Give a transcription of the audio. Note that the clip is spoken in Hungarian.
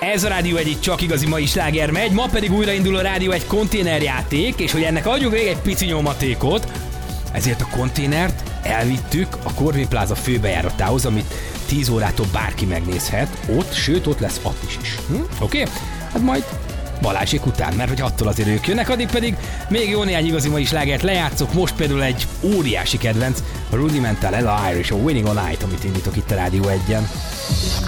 Ez a Rádió egy itt csak igazi mai sláger megy, ma pedig újraindul a Rádió egy konténerjáték, és hogy ennek adjunk végig egy pici nyomatékot, ezért a konténert elvittük a Corvin Plaza főbejáratához, amit 10 órától bárki megnézhet, ott, sőt ott lesz Attis is. Oké? Hát majd Balázsék után, mert hogy attól azért ők jönnek, addig pedig még jó néhány igazi mai slágert lejátszok, most például egy óriási kedvenc, a Rudimental Ella Irish, a Winning on Night, amit indítok itt a Rádió 1-en.